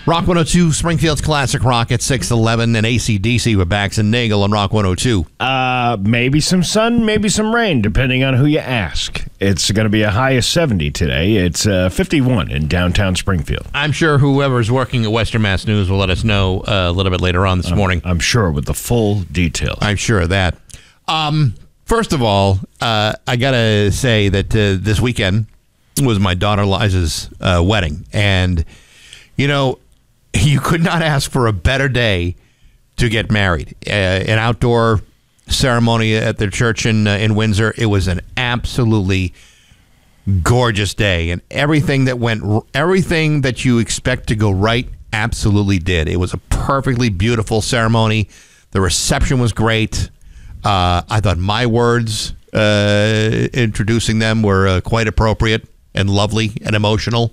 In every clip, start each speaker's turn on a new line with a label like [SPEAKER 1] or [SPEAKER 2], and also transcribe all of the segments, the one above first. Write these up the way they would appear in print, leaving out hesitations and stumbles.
[SPEAKER 1] Rock 102, Springfield's Classic Rock at 6:11, and AC/DC with Bax and Nagel on Rock 102.
[SPEAKER 2] Maybe some sun, maybe some rain, depending on who you ask. It's going to be a high of 70 today. It's 51 in downtown Springfield.
[SPEAKER 1] I'm sure whoever's working at Western Mass News will let us know a little bit later on this morning.
[SPEAKER 2] I'm sure with the full details.
[SPEAKER 1] I'm sure of that. First of all, I got to say that this weekend was my daughter Liza's wedding. And, you know, you could not ask for a better day to get married. An outdoor ceremony at their church in Windsor. It was an absolutely gorgeous day, and everything that you expect to go right absolutely did. It was a perfectly beautiful ceremony. The reception was great. I thought my words introducing them were quite appropriate and lovely and emotional.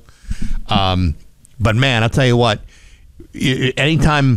[SPEAKER 1] But man, I'll tell you what. Anytime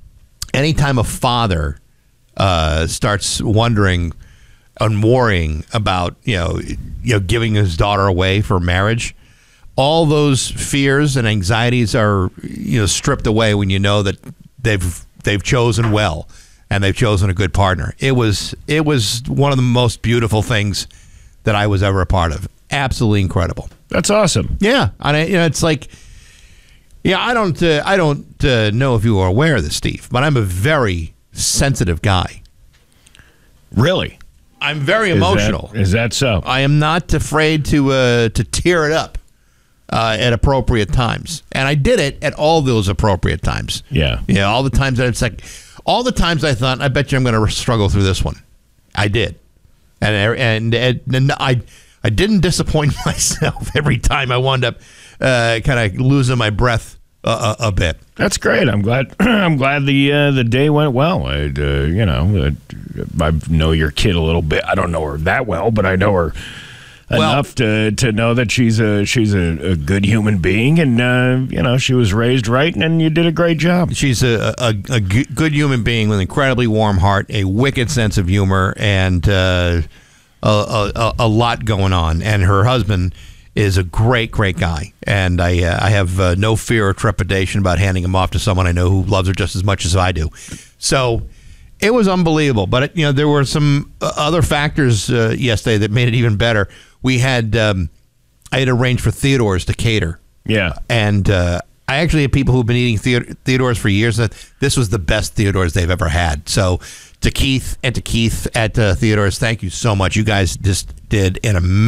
[SPEAKER 1] a father starts wondering and worrying about giving his daughter away for marriage, all those fears and anxieties are stripped away when you know that they've chosen well and they've chosen a good partner. It was one of the most beautiful things that I was ever a part of. Absolutely incredible.
[SPEAKER 2] That's awesome.
[SPEAKER 1] Yeah, and it's like. Yeah, I don't know if you are aware of this, Steve, but I'm a very sensitive guy.
[SPEAKER 2] Really?
[SPEAKER 1] I'm very emotional.
[SPEAKER 2] Is that so?
[SPEAKER 1] I am not afraid to tear it up at appropriate times, and I did it at all those appropriate times.
[SPEAKER 2] Yeah.
[SPEAKER 1] Yeah, all the times that it's like, all the times I thought, I bet you I'm going to struggle through this one. I did, and I didn't disappoint myself every time I wound up kind of losing my breath a bit.
[SPEAKER 2] That's great. I'm glad. I'm glad the day went well. I know your kid a little bit. I don't know her that well, but I know her enough to know that she's a good human being, and she was raised right, and you did a great job.
[SPEAKER 1] She's a good human being with an incredibly warm heart, a wicked sense of humor, and a lot going on. And her husband is a great guy, and I have no fear or trepidation about handing him off to someone I know who loves her just as much as I do. So it was unbelievable. But there were some other factors yesterday that made it even better. We had I had arranged for Theodore's to cater. Yeah, and I actually have people who've been eating Theodore's for years. That this was the best Theodore's they've ever had. So to Keith at Theodore's, thank you so much. You guys just did an amazing